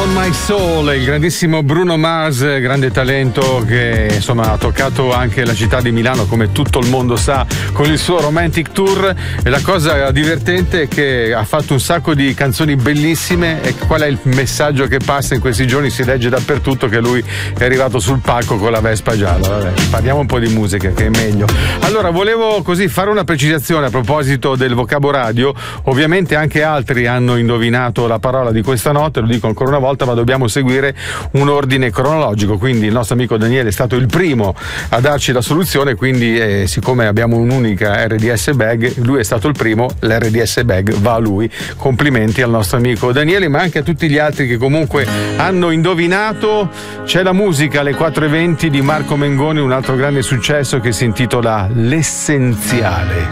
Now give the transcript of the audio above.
on My Soul, il grandissimo Bruno Mars, grande talento che insomma ha toccato anche la città di Milano, come tutto il mondo sa, con il suo Romantic Tour. E la cosa divertente è che ha fatto un sacco di canzoni bellissime. E qual è il messaggio che passa in questi giorni? Si legge dappertutto che lui è arrivato sul palco con la Vespa gialla. Vabbè, parliamo un po' di musica che è meglio. Allora, volevo così fare una precisazione a proposito del Vocabo Radio. Ovviamente anche altri hanno indovinato la parola di questa notte, lo dico ancora una volta, ma dobbiamo seguire un ordine cronologico. Quindi il nostro amico Daniele è stato il primo a darci la soluzione, quindi siccome abbiamo un'unica RDS bag, lui è stato il primo, l'RDS bag va a lui. Complimenti al nostro amico Daniele, ma anche a tutti gli altri che comunque hanno indovinato. C'è la musica alle 4:20 di Marco Mengoni, un altro grande successo che si intitola L'essenziale.